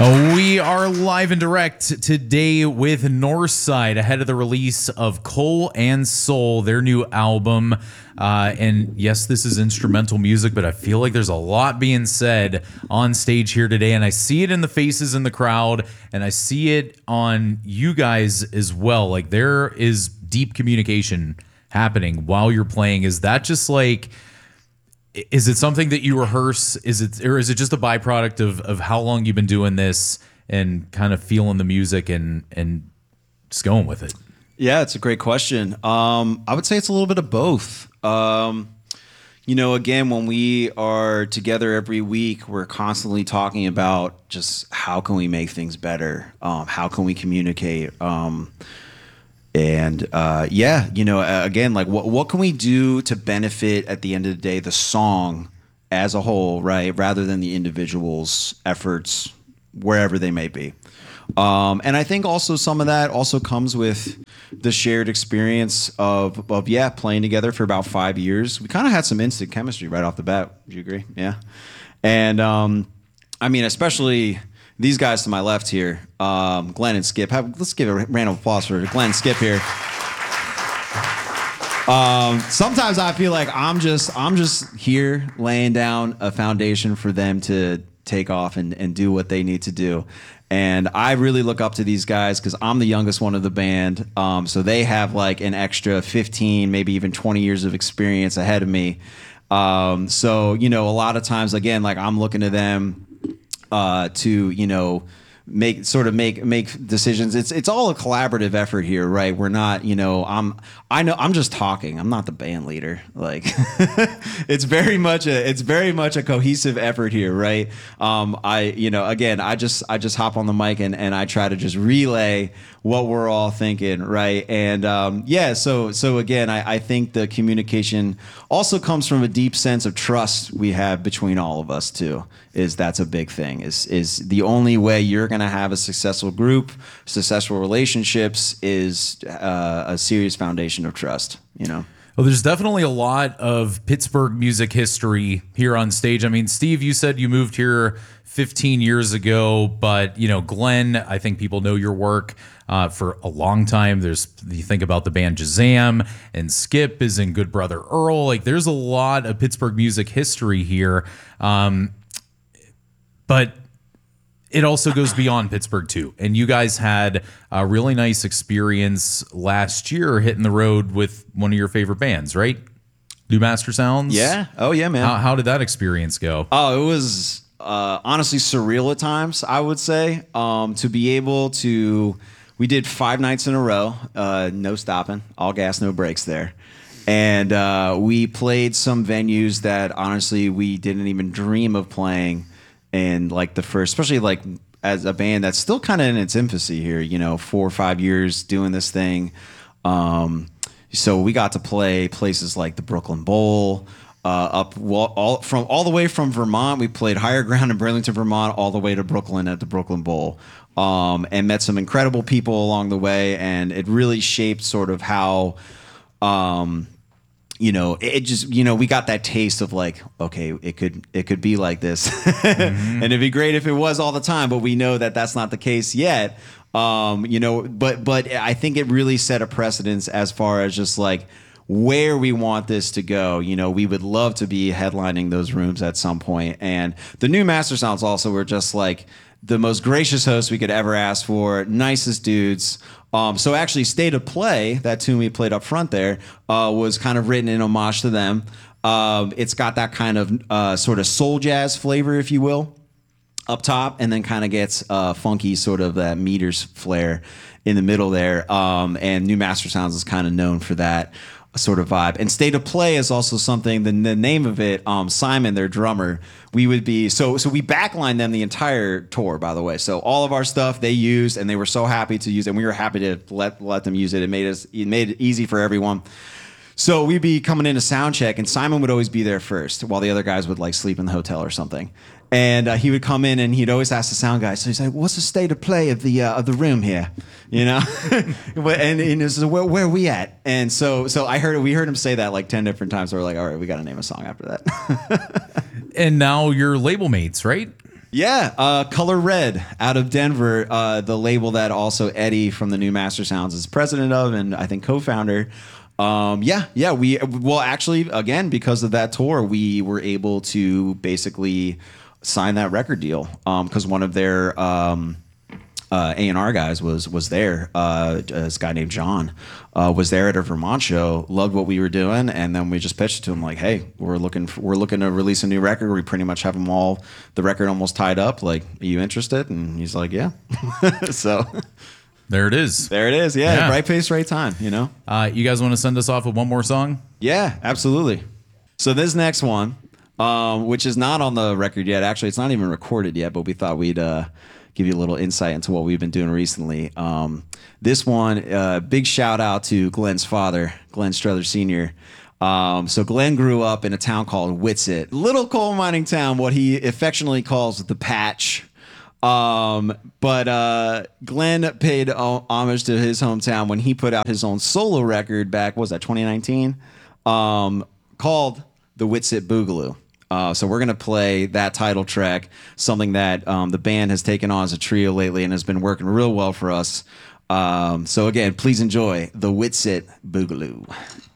We are live and direct today with Northside ahead of the release of Coal and Soul, their new album. And yes, this is instrumental music, but I feel like there's a lot being said on stage here today. And I see it in the faces in the crowd, and I see it on you guys as well. Like, there is deep communication happening while you're playing. Is that just like... Is it something that you rehearse? Is it just a byproduct of how long you've been doing this and kind of feeling the music and just going with it? Yeah, it's a great question. I would say it's a little bit of both. Again, when we are together every week, we're constantly talking about just how can we make things better? How can we communicate? Again, like what can we do to benefit at the end of the day, the song as a whole, right? Rather than the individual's efforts, wherever they may be. And I think also some of that also comes with the shared experience of playing together for about 5 years. We kind of had some instant chemistry right off the bat. Would you agree? Yeah. And especially these guys to my left here, Glenn and Skip. Let's give a round of applause for Glenn and Skip here. Sometimes I feel like I'm just here laying down a foundation for them to take off and do what they need to do. And I really look up to these guys because I'm the youngest one of the band. So they have like an extra 15, maybe even 20 years of experience ahead of me. So, a lot of times, again, like I'm looking to them to make decisions. It's all a collaborative effort here, right? We're not, I'm just talking. I'm not the band leader. Like it's very much a cohesive effort here, right? I just hop on the mic and I try to just relay what we're all thinking, right? And so again, I think the communication also comes from a deep sense of trust we have between all of us too. That's a big thing. Is the only way you're going to have a successful group, successful relationships is a serious foundation of trust. Well, there's definitely a lot of Pittsburgh music history here on stage. I mean, Steve, you said you moved here 15 years ago, but Glenn, I think people know your work for a long time. You think about the band Shazam, and Skip is in Good Brother Earl. Like, there's a lot of Pittsburgh music history here. But it also goes beyond Pittsburgh too. And you guys had a really nice experience last year hitting the road with one of your favorite bands, right? New Master Sounds? Yeah. Oh, yeah, man. How did that experience go? Oh, it was honestly surreal at times, I would say. To be able to... We did 5 nights in a row, no stopping, all gas, no brakes there. And we played some venues that honestly we didn't even dream of playing. And like the first, especially like as a band that's still kind of in its infancy here, 4 or 5 years doing this thing. So we got to play places like the Brooklyn Bowl, all the way from Vermont. We played Higher Ground in Burlington, Vermont, all the way to Brooklyn at the Brooklyn Bowl, and met some incredible people along the way. And it really shaped sort of how, it just, we got that taste of like, okay, it could be like this. Mm-hmm. And it'd be great if it was all the time, but we know that that's not the case yet. But I think it really set a precedence as far as just like where we want this to go. We would love to be headlining those rooms at some point. And the New Master Sounds also were just like the most gracious hosts we could ever ask for, nicest dudes. So actually State of Play, that tune we played up front there, was kind of written in homage to them. It's got that kind of sort of soul jazz flavor, if you will, up top, and then kind of gets funky sort of that meters flair in the middle there. And New Master Sounds is kind of known for that sort of vibe. And State of Play is also something, the name of it, Simon, their drummer, we would be, so we backlined them the entire tour, by the way. So all of our stuff they used, and they were so happy to use it, and we were happy to let them use it. It made it easy for everyone. So we'd be coming into sound check, and Simon would always be there first, while the other guys would like sleep in the hotel or something. And he would come in, and he'd always ask the sound guy. So he's like, "What's the state of play of the room here?" And he says, "Where are we at?" And so we heard him say that like 10 different times. So we're like, "All right, we got to name a song after that." And now you're label mates, right? Yeah, Color Red out of Denver, the label that also Eddie from the New Master Sounds is president of, and I think co-founder. Well, actually, again, because of that tour, we were able to basically sign that record deal because one of their A&R guys was there. This guy named John was there at a Vermont show, loved what we were doing, and then we just pitched it to him like, "Hey, we're looking to release a new record. We pretty much have the record almost tied up. Like, are you interested?" And he's like, "Yeah." So There it is. there it is. Yeah, right place, right time. You know. You guys want to send us off with one more song? Yeah, absolutely. So this next one, which is not on the record yet. Actually, it's not even recorded yet, but we thought we'd give you a little insight into what we've been doing recently. This one, big shout out to Glenn's father, Glenn Strother Sr. So Glenn grew up in a town called Whitsett, little coal mining town, what he affectionately calls the Patch. But Glenn paid homage to his hometown when he put out his own solo record back, what was that, 2019? Called The Whitsett Boogaloo. So we're going to play that title track, something that the band has taken on as a trio lately and has been working real well for us. So again, please enjoy The Whitsett Boogaloo.